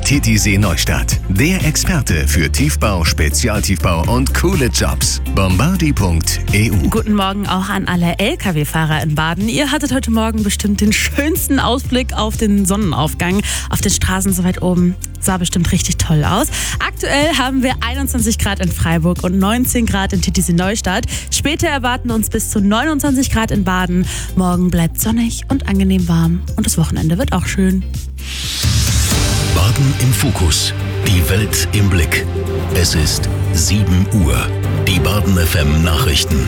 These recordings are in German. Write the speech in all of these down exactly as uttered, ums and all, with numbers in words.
Titisee Neustadt. Der Experte für Tiefbau, Spezialtiefbau und coole Jobs. bombardi punkt e u. Guten Morgen auch an alle L K W-Fahrer in Baden. Ihr hattet heute Morgen bestimmt den schönsten Ausblick auf den Sonnenaufgang. Auf den Straßen so weit oben. Sah bestimmt richtig toll aus. Aktuell haben wir einundzwanzig Grad in Freiburg und neunzehn Grad in Titisee Neustadt. Später erwarten uns bis zu neunundzwanzig Grad in Baden. Morgen bleibt sonnig und angenehm warm. Und das Wochenende wird auch schön. Baden im Fokus. Die Welt im Blick. Es ist sieben Uhr. Die Baden F M Nachrichten.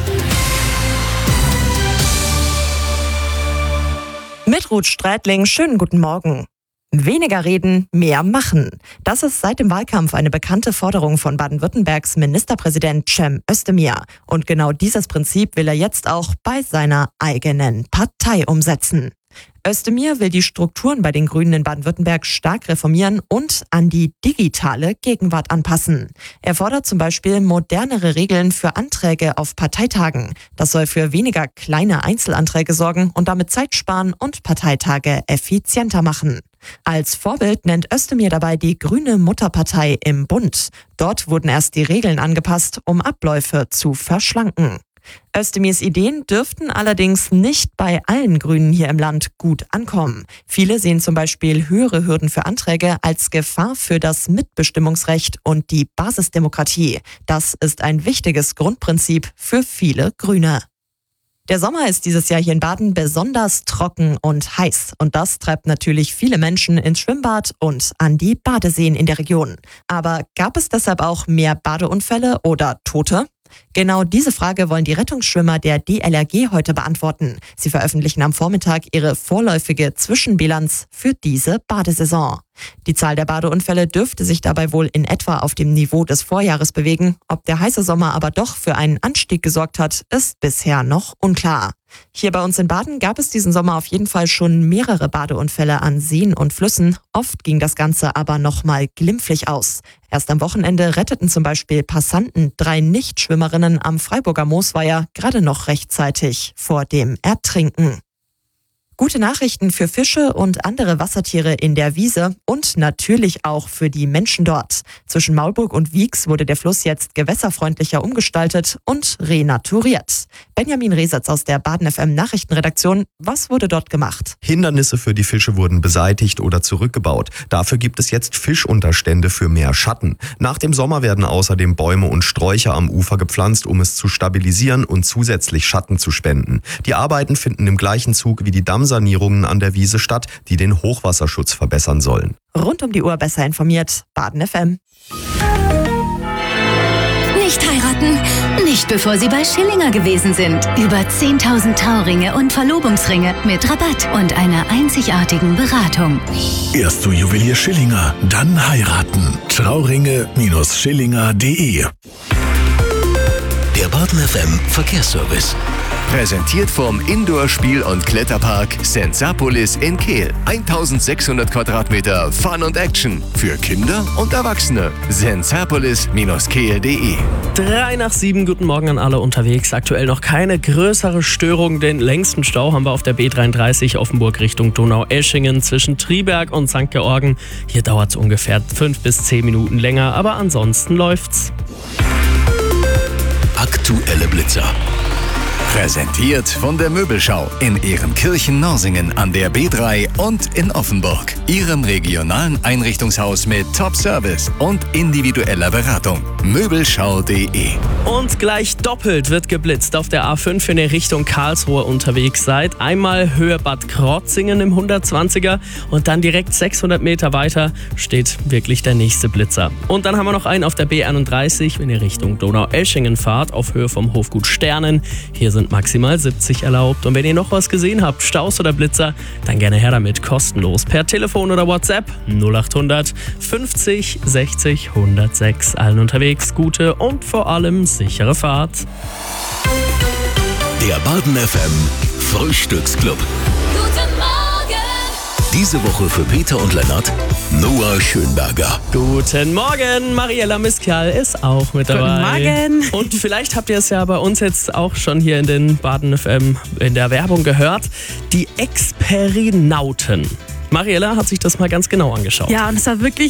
Mit Ruth Strätling, schönen guten Morgen. Weniger reden, mehr machen. Das ist seit dem Wahlkampf eine bekannte Forderung von Baden-Württembergs Ministerpräsident Cem Özdemir. Und genau dieses Prinzip will er jetzt auch bei seiner eigenen Partei umsetzen. Özdemir will die Strukturen bei den Grünen in Baden-Württemberg stark reformieren und an die digitale Gegenwart anpassen. Er fordert zum Beispiel modernere Regeln für Anträge auf Parteitagen. Das soll für weniger kleine Einzelanträge sorgen und damit Zeit sparen und Parteitage effizienter machen. Als Vorbild nennt Özdemir dabei die Grüne Mutterpartei im Bund. Dort wurden erst die Regeln angepasst, um Abläufe zu verschlanken. Özdemirs Ideen dürften allerdings nicht bei allen Grünen hier im Land gut ankommen. Viele sehen zum Beispiel höhere Hürden für Anträge als Gefahr für das Mitbestimmungsrecht und die Basisdemokratie. Das ist ein wichtiges Grundprinzip für viele Grüne. Der Sommer ist dieses Jahr hier in Baden besonders trocken und heiß. Und das treibt natürlich viele Menschen ins Schwimmbad und an die Badeseen in der Region. Aber gab es deshalb auch mehr Badeunfälle oder Tote? Genau diese Frage wollen die Rettungsschwimmer der D L R G heute beantworten. Sie veröffentlichen am Vormittag ihre vorläufige Zwischenbilanz für diese Badesaison. Die Zahl der Badeunfälle dürfte sich dabei wohl in etwa auf dem Niveau des Vorjahres bewegen. Ob der heiße Sommer aber doch für einen Anstieg gesorgt hat, ist bisher noch unklar. Hier bei uns in Baden gab es diesen Sommer auf jeden Fall schon mehrere Badeunfälle an Seen und Flüssen. Oft ging das Ganze aber nochmal glimpflich aus. Erst am Wochenende retteten zum Beispiel Passanten drei Nichtschwimmerinnen am Freiburger Moosweiher gerade noch rechtzeitig vor dem Ertrinken. Gute Nachrichten für Fische und andere Wassertiere in der Wiese und natürlich auch für die Menschen dort. Zwischen Maulburg und Wieks wurde der Fluss jetzt gewässerfreundlicher umgestaltet und renaturiert. Benjamin Resatz aus der Baden F M Nachrichtenredaktion. Was wurde dort gemacht? Hindernisse für die Fische wurden beseitigt oder zurückgebaut. Dafür gibt es jetzt Fischunterstände für mehr Schatten. Nach dem Sommer werden außerdem Bäume und Sträucher am Ufer gepflanzt, um es zu stabilisieren und zusätzlich Schatten zu spenden. Die Arbeiten finden im gleichen Zug wie die Dammsanierungen an der Wiese statt, die den Hochwasserschutz verbessern sollen. Rund um die Uhr besser informiert, Baden F M. Nicht heiraten, nicht bevor Sie bei Schillinger gewesen sind. Über zehntausend Trauringe und Verlobungsringe mit Rabatt und einer einzigartigen Beratung. Erst zu Juwelier Schillinger, dann heiraten. Trauringe Schillinger punkt de. Der Baden F M Verkehrsservice. Präsentiert vom Indoor-Spiel- und Kletterpark Sensapolis in Kehl. eintausendsechshundert Quadratmeter Fun und Action für Kinder und Erwachsene. sensapolis kehl punkt de. Drei nach sieben, guten Morgen an alle unterwegs. Aktuell noch keine größere Störung. Den längsten Stau haben wir auf der B dreiunddreißig Offenburg Richtung Donaueschingen zwischen Triberg und Sankt Georgen. Hier dauert es ungefähr fünf bis zehn Minuten länger, aber ansonsten läuft's. Aktuelle Blitzer. Präsentiert von der Möbelschau in Ehrenkirchen-Norsingen an der B drei und in Offenburg. Ihrem regionalen Einrichtungshaus mit Top-Service und individueller Beratung. möbelschau punkt de. Und gleich doppelt wird geblitzt auf der A fünf, wenn ihr Richtung Karlsruhe unterwegs seid. Einmal Höhe Bad Krotzingen im hundertzwanziger und dann direkt sechshundert Meter weiter steht wirklich der nächste Blitzer. Und dann haben wir noch einen auf der B einunddreißig, wenn ihr Richtung Donaueschingen fahrt, auf Höhe vom Hofgut Sternen. Hier sind maximal siebzig erlaubt. Und wenn ihr noch was gesehen habt, Staus oder Blitzer, dann gerne her damit, kostenlos per Telefon oder WhatsApp null achthundert fünfzig sechzig hundertsechs. Allen unterwegs gute und vor allem sichere Fahrt. Der Baden F M Frühstücksclub. Guten Morgen! Diese Woche für Peter und Lennart Noah Schönberger. Guten Morgen, Mariella Miskjal ist auch mit dabei. Guten Morgen. Und vielleicht habt ihr es ja bei uns jetzt auch schon hier in den Baden F M in der Werbung gehört. Die Experinauten. Mariella hat sich das mal ganz genau angeschaut. Ja, und es war wirklich